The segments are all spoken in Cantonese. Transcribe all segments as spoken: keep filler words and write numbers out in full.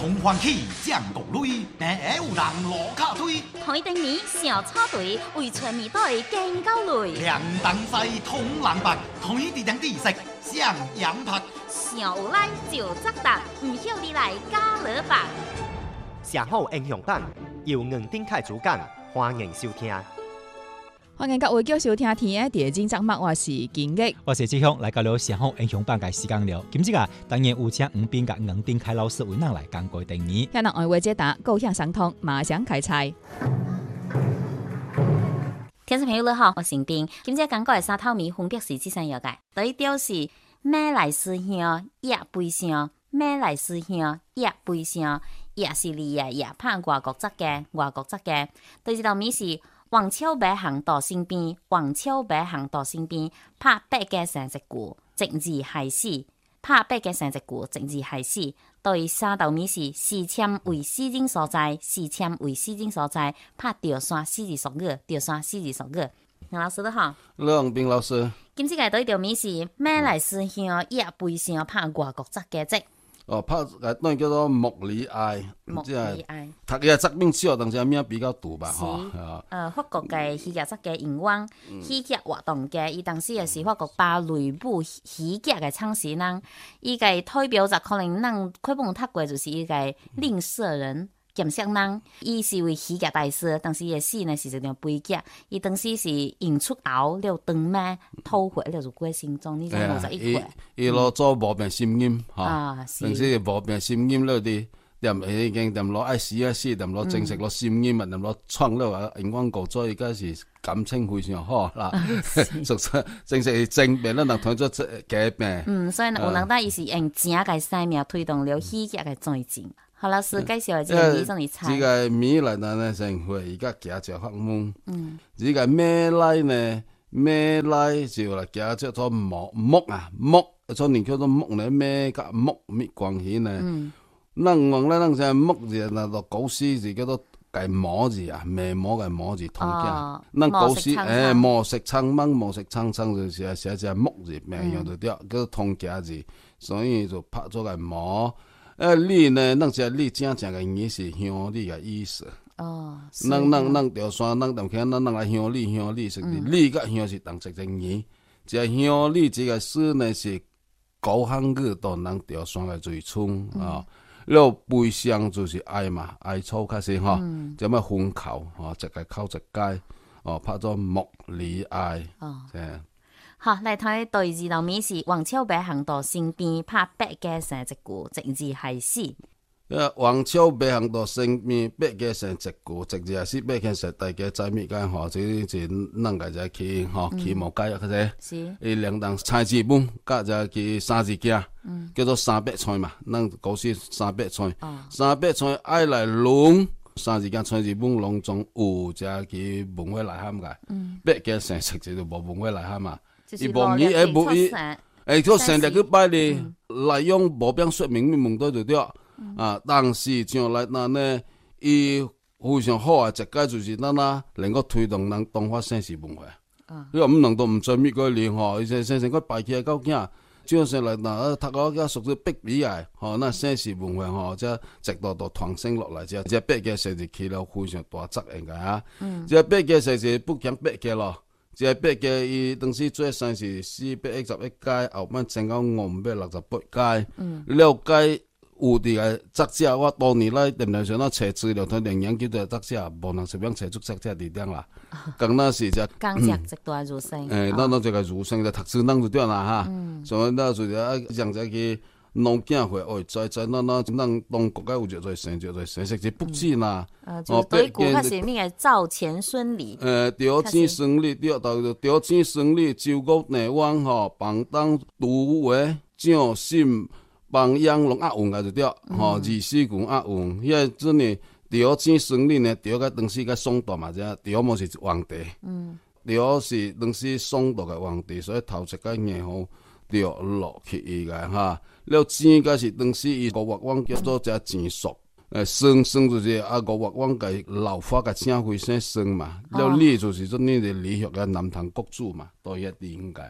從歡喜將國類，哪有人落卡推？ 台頂面小草隊為全面隊競高雷， 兩燈西通藍白，台地頂地色上羊拍。 上有來就責答，唔曉你來加勒吧。 上好英雄版由吳丁凱主講，歡迎收聽。 歡迎各位繼續收聽天嘅第二集節目，我是金玉， 我是志雄，來到了上好英雄版嘅時間了。今日啊，當然有請吳斌甲吳丁凱老師為咱來講過第二。 向人愛話解答，高向相通，馬上開賽。 聽眾朋友你好，我是吳斌，今日講過嘅三套米分別是這三樣嘅，第一條是馬來思鄉夜背上，馬來思鄉夜背上，夜是你啊夜拍外國籍嘅外國籍嘅。第二道米是黃秋白行到身邊，黃秋白行到身邊，拍八嘅成隻鼓，直至係死，拍八嘅成隻鼓，直至係死。第三道米是四簽為四種所在，四簽為四種所在，拍吊山四字熟語，吊山四字熟語。楊老師你好， 梁斌老師。 今次嘅第一道米是馬來思鄉夜背上拍外國籍嘅籍。 哦，拍誒當然叫做莫里愛， 莫里愛。 讀嘅側邊少，但是名比較多吧， 吼。呃，法國嘅戲劇節嘅英王，戲劇活動嘅，伊當時嘅是法國芭蕾舞戲劇嘅創始人。伊個代表作可能咱課本讀過，就是伊個吝嗇人。劍石人，伊是位戲劇大師，但是伊死呢是一條悲劇。伊當時是引出後了長命，吐血了就過心臟，呢種五十一歲。 伊攞做無病心音，嚇， 但是無病心音了啲，掂已經掂攞愛死啊死，掂攞正式攞心音啊，掂攞創了啊，熒光國咗，而家是感情非常好啦。屬實正式是正病，咱能睇出假病。 嗯，所以有人得伊是用正嘅生命推動了戲劇嘅進程。何老師介紹這個米怎麼猜？ 這個米來呢，先會而家加隻發夢。嗯，這個馬來呢，馬來就嚟加隻做木木啊木，所以叫做木呢，馬甲木咩關係呢？嗯，咱講咧，咱隻木字嗱，個古詩字叫做計磨字啊，眉毛嘅磨字通嘅。咱古詩誒，磨石蒼茫，磨石蒼蒼就是寫隻木字，名樣就掉，叫做通假字，所以就拍咗個磨。誒，你呢？咱只你正正嘅意思，鄉里嘅意思。哦，咱咱咱條山，咱同佢咱咱來鄉里，鄉里是里甲鄉是同一個字。只鄉里這個字呢是高漢語當咱條山嘅最初啊。了背上就是愛嘛，愛草開始吼，就咩分口吼，一個口一街哦，拍咗莫里愛。哦，係。 好，來睇第二道米是黃秋白行到身邊，拍八嘅成一句，直至係死。 誒，黃秋白行到身邊，八嘅成一句，直至係死，八嘅成大家知咩解吼？即即咱個就去吼，去毛解嗰啲。是。伊兩檔菜字本，甲就去三字經，叫做三百菜嘛。咱古時三百菜，三百菜愛來龍，三字經菜字本龍中有就去文化內涵個。八嘅成實際就無文化內涵嘛。伊無伊誒無伊，誒佢成日去擺咧，來用無邊說明咩問題就對啊。但是像來嗱呢，伊非常好啊，一個就是咱啊能夠推動咱東華城市文化。你話唔能夠唔做咩個咧吼，而且城市個擺起來夠驚，就算來嗱讀個個屬於逼比啊，吼那城市文化吼，即直到到傳承落來，即即八個城市起了非常大責任個啊。即八個城市不講八個咯。即係八個，伊當時最三是四百一十一屆，後尾增到五百六十八屆。嗯，了解有啲個作者，我多年來點樣上到查資料，同連研究啲作者，無能隨便查出作者地點啦。咁那是只講只直代入聲。 誒，那那就個入聲就讀書能就對啦嚇。所以那就係啊，讓只去農經會哦，在在那那咱當國家有就在成就在成實際不止啦。 哦，對古開始咩嘅趙錢孫李。誒， 朝鮮孫李，對到朝鮮孫李，周國內王吼，幫當杜維、蔣信、幫楊龍阿運個就對，吼，二世公阿運，迄個真誒朝鮮孫李呢，朝個當時個宋代嘛，只朝冇是皇帝。嗯。朝是當時宋代個皇帝，所以頭一個年號着落去伊個哈。了錢個是當時伊吳越王叫做只錢叔。誒，生生就是啊，吳越王個老法個請回先生嘛，了李就是做呢個李學個南唐國主嘛，都一點解。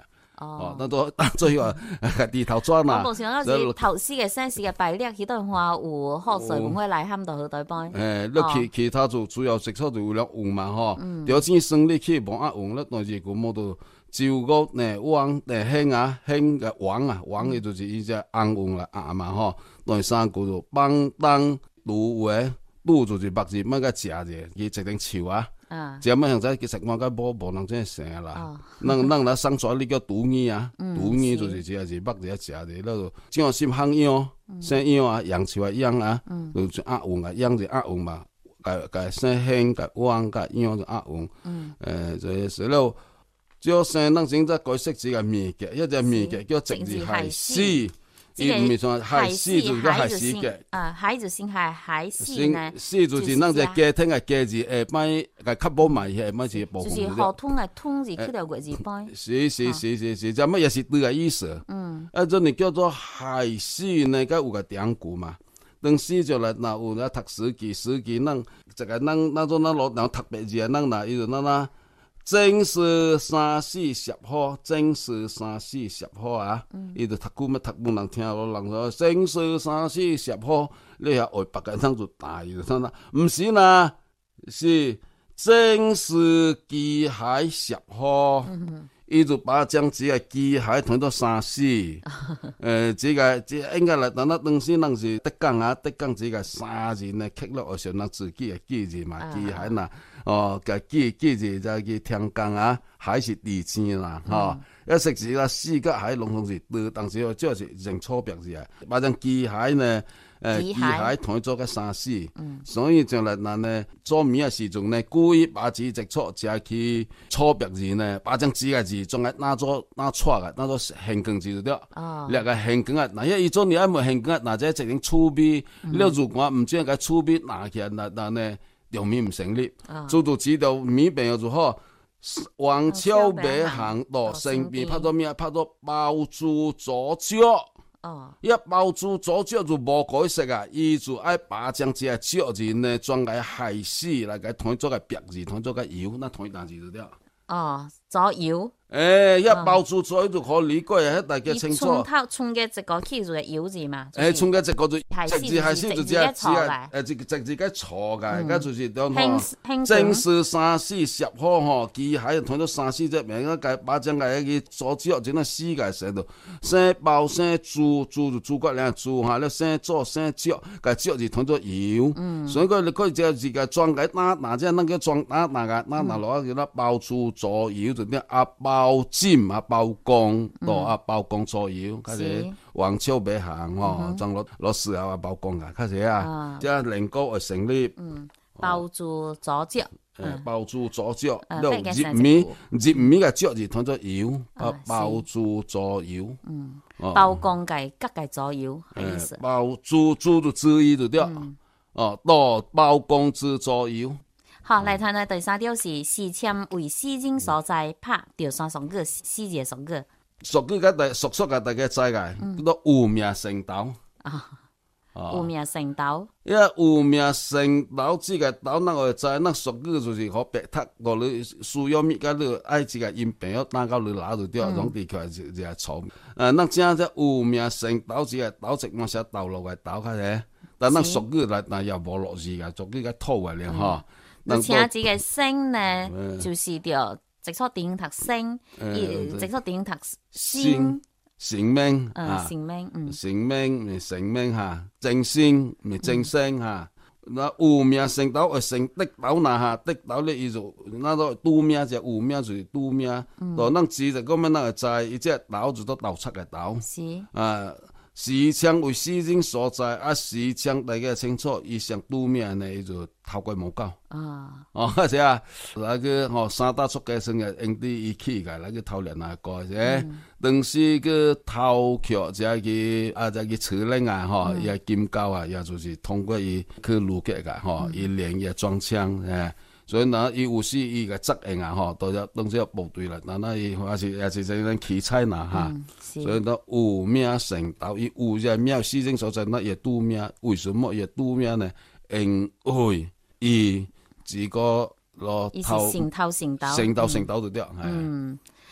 哦，那都最後家己頭轉啦。 我無想到是頭四個縣市嘅排列，迄段話有好水文化內涵到好台灣。 誒，你其其他就主要食錯就為了黃嘛吼，條錢生理去無啊黃咧，但是佢冇到照顧呢黃呢興啊興嘅黃啊黃嘅就是伊隻紅黃啦啊嘛吼，但係三個就幫當滷話滷就是目字乜個食者，佢一定潮啊。只乜樣仔其實我個無無人真係成啦，咱咱來生出你叫獨耳啊，獨耳就是只係目字食者，那個像心香樣、生樣啊、楊樹啊樣啊，就是鴨黃啊，樣就鴨黃嘛，個個生香個黃個樣就鴨黃，誒就係所以，叫生咱先在改識字個面嘅，一隻面嘅叫直字海絲。伊唔係算海絲，就叫海絲嘅。 啊，海就先係海絲呢。 絲就是咱隻家庭嘅家字，誒，咪個較無埋嘅，咪是部分。 就是河通嘅通字，佢條月字邊。 是是是是是，就乜嘢是對個意思。嗯。啊，這你叫做海絲呢，個有個典故嘛。當時就來，嗱有咧讀史記，史記咱一個咱咱做咱攞然後讀白字啊，咱嗱伊就咱啦。正是三四十號，正是三四十號啊！伊就讀古乜讀本人聽咯，人說正是三四十號，你遐外白嘅人就大就睇啦，唔是啦，是正是機海十號，伊就把將這個機海同到三四，誒，這個這應該嚟等到當時人是德江啊，德江這個三字呢，刻落上人自己嘅機字嘛，機海嗱。哦，個記記字就叫天降啊，海是地青啦，吼、嗯，一食字啦，四個海龍同是對，當時我主要是認錯別字啊，把張機海呢，誒、呃，機海同做個三四，嗯、所以將來嗱呢做面嘅時陣呢，故意把字直錯，就係去錯別字呢，把張字嘅字仲係拿做拿錯嘅，拿做橫更字就得，哦，兩個橫更啊，嗱，因為做你一冇橫更啊，嗱，即係直情粗筆，你如果唔將個粗筆拿起來，嗱嗱呢。條面唔成立，做到指條面病又就好。黃秋北行到成邊拍到咩？拍到包住左腳。哦，一包住左腳就無改色啊！伊就愛把將只個腳字呢裝個海絲來個同做個白字，同做個油，那同一單字就得。哦，左油。誒、欸，一包住咗就可理解啊！大家清楚。從頭從嘅一個起就係酉字嘛。誒、就是，從嘅一個就直字係先就只係字啊！誒，直直字嘅錯嘅，而家就是當嗬。正是三四十號嗬，機海同咗三四隻名，個把將個一個左腳整到四個寫到，生包生豬豬就豬骨兩豬嚇，咧生左生腳，個腳字同咗酉。嗯。所以佢你佢只字嘅裝嘅哪哪隻那個裝哪哪個哪哪落叫做包豬左酉就啲阿包。包尖啊，包公到啊，包公左右，開始黃秋北行哦，將攞攞石頭啊，包公啊，開始啊，即係能夠誒成立。嗯，包住左腳，誒，包住左腳，然後入面入面嘅腳字同咗右，啊，包住左右。嗯， 包公嘅吉嘅左右係意思。 包住住就之一就對，哦，到包公之左右。 好，嚟睇睇第三條是時簽為詩經所在，拍條雙雙句，詩字雙句。 雙句嘅第熟熟嘅大家知嘅，叫做有名成斗。 啊，有名成斗。 因為有名成斗字嘅斗，那我知，那雙句就是好白讀，我哋需要咩嘅你愛字嘅音頻要打到你拿到掉，用地佢就就係錯。誒，那正只有名成斗字嘅斗，直往寫斗落嘅斗開嘅，但那雙句嚟嗱又冇落字嘅，雙句嘅拖嘅咧嗬。 而且字嘅聲呢，就是條直錯點讀聲，直錯點讀先成名， 嗯，成名，嗯， 成名咪成名吓，正聲咪正聲吓。那有名成斗誒成的斗嗱吓，的斗咧伊就那個拄名就有名就是拄名，到咱字就咁樣那個在，伊隻斗就都斗出嘅斗。是啊。時昌為詩經所在，啊時昌大家清楚，伊上拄名呢，伊就頭鬼冇夠。啊，哦，或者啊，那個哦三大出家生嘅用啲伊起嘅，那個頭連那個啫。當時個頭橋就係個啊，就係辭令啊，嗬，也金高啊，也就是通過伊去錄嘅個，嗬，伊練嘅裝腔誒。所以嗱，伊有時伊個責任啊，吼，到咗當時部隊啦，嗱，那伊還是也是在咱起菜呐，哈、嗯。所以嗱，有名成斗，伊有隻名詩經所在，那也拄名，為什麼也拄名呢？因為伊這個攞頭成斗成斗成斗就對，嗯。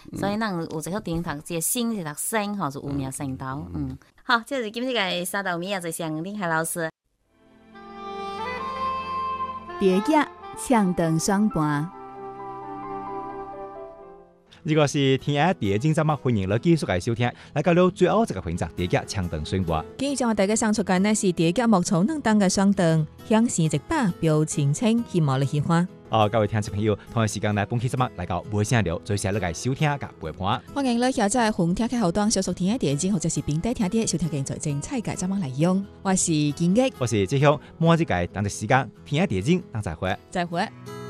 所以咱有一個頂讀，即個生是讀生吼，就有名生豆。嗯，好，這是今日嘅沙豆米啊，就向林海老師。 蝶葉唱斷雙盤。 如果是聽下蝶經節目，歡迎你繼續嚟收聽。來到了最後一個環節，蝶葉唱斷雙盤。 今日將我大家送出嘅呢是蝶葉木草能當嘅雙斷，香氣一把表情清，希望你喜歡。 哦，各位聽眾朋友，同一時間來本期節目來到梅聲聊，最時你嚟收聽甲陪伴。 歡迎你下載紅聽嘅後端，小熟聽下蝶經或者是平底聽啲收聽嘅最精彩嘅節目內容。我是建益， 我是志雄，每一個當隻時間聽下蝶經，當再會。 再會。